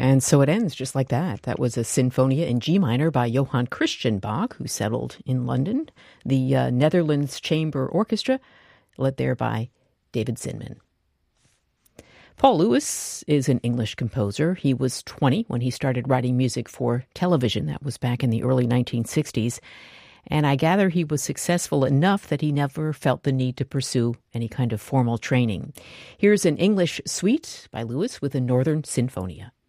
And so it ends just like that. That was a Sinfonia in G minor by Johann Christian Bach, who settled in London. The Netherlands Chamber Orchestra, led there by David Zinman. Paul Lewis is an English composer. He was 20 when he started writing music for television. That was back in the early 1960s. And I gather he was successful enough that he never felt the need to pursue any kind of formal training. Here's an English suite by Lewis with the Northern Sinfonia.